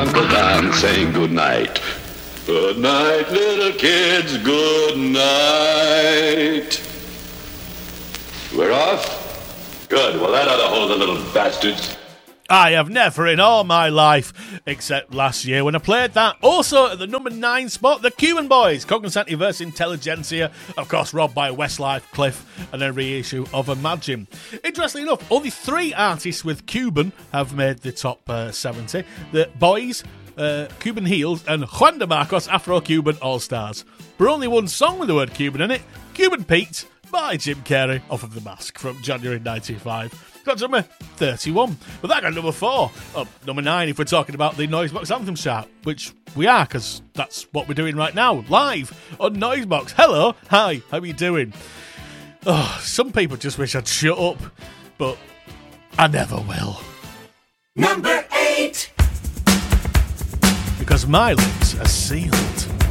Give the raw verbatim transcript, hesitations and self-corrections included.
Uncle Dan saying good night. Good night, little kids, good night. We're off? Good, well that ought to hold the little bastards. I have never in all my life, except last year when I played that. Also at the number nine spot, the Cuban Boys, Cognoscenti vs Intelligentsia, of course robbed by Westlife, Cliff, and a reissue of Imagine. Interestingly enough, only three artists with Cuban have made the top uh, seventy. The Boys, uh, Cuban Heels, and Juan de Marcos, Afro-Cuban All-Stars. But only one song with the word Cuban in it, Cuban Pete, by Jim Carrey, off of The Mask from January ninety-five. Got to number thirty-one. But that got number four. Up number nine if we're talking about the Noisebox Anthem chart, which we are, because that's what we're doing right now, live on Noisebox. Hello, hi, how are you doing? Oh, some people just wish I'd shut up, but I never will. Number eight. Because my lips are sealed.